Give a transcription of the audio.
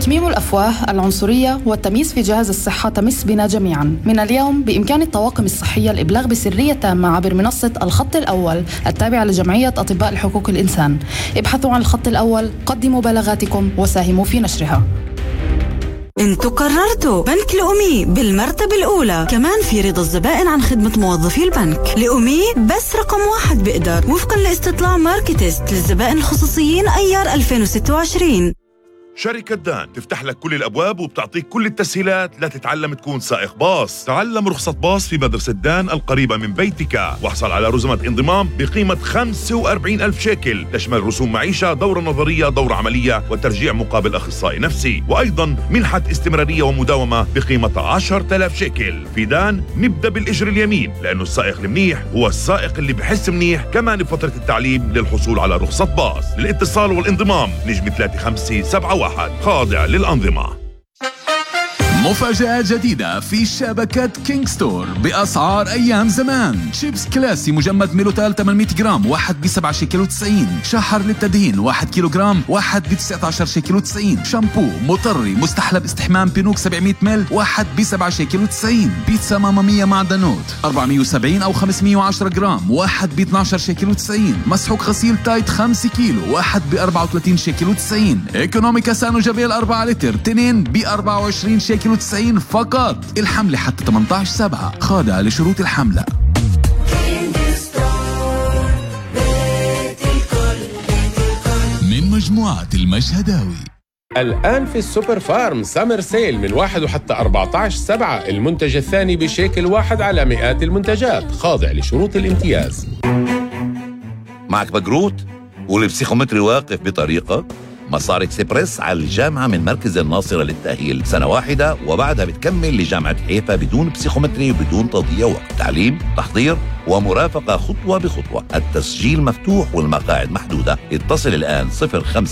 تكميم الأفواه، العنصرية والتمييز في جهاز الصحة تمس بنا جميعا. من اليوم بإمكان الطواقم الصحية الإبلاغ بسرية تامة عبر منصة الخط الأول التابعة لجمعية أطباء حقوق الإنسان. ابحثوا عن الخط الأول، قدموا بلاغاتكم وساهموا في نشرها. انتوا قررتوا بنك الأمي بالمرتبة الأولى، كمان في رضا الزبائن عن خدمة موظفي البنك. الأمي بس رقم 1 بقدر، وفقا لاستطلاع ماركتست للزبائن الخصوصيين أيار 2026. شركة دان تفتح لك كل الأبواب وبتعطيك كل التسهيلات لتتعلم تكون سائق باص. تعلم رخصة باص في مدرسة دان القريبة من بيتك، واحصل على رزمة انضمام بقيمة 45,000 شيكل، تشمل رسوم معيشة، دورة نظرية، دورة عملية، وترجيع مقابل أخصائي نفسي، وأيضا منحة استمرارية ومداومة بقيمة 10,000 شيكل. في دان نبدأ بالإجر اليمين، لأنه السائق المنيح هو السائق اللي بحس منيح كمان بفترة التعليم للحصول على رخصة باص. للاتصال والانضمام نجم 3571 خاضع للأنظمة. مفاجأة جديدة في شبكة كينج ستور بأسعار أيام زمان. شيبس كلاسي مجمد ميلوتال 800 جرام 1 ب7 شيكل و90. شحر للتدهين 1 كيلو جرام 1 ب19 شيكل و90. شامبو مطري مستحلب استحمام بينوك 700 مل 1 ب7 شيكل و90. بيتزا ماما مية معدنوت 470 أو 510 جرام 1 ب12 شيكل و90. مسحوق غسيل تايت 5 كيلو 1 ب34 شيكل و90. ايكونوميكا سانو جافيل 4 لتر 2 ب24 شيكل و90 فقط. الحملة حتى 18/7، خاضعة لشروط الحملة. من مجموعة المشهداوي. الآن في السوبر فارم سامر سيل من 1 وحتى 14/7، المنتج الثاني بشيكل واحد على مئات المنتجات، خاضع لشروط الامتياز. معك بقروت والبسيخومتري واقف بطريقة. مسار اكسبرس على الجامعة من مركز الناصرة للتأهيل 1 سنة، وبعدها بتكمل لجامعة حيفا بدون بسيخومتري وبدون تضييع وقت. تعليم، تحضير ومرافقة خطوة بخطوة. التسجيل مفتوح والمقاعد محدودة. اتصل الآن 05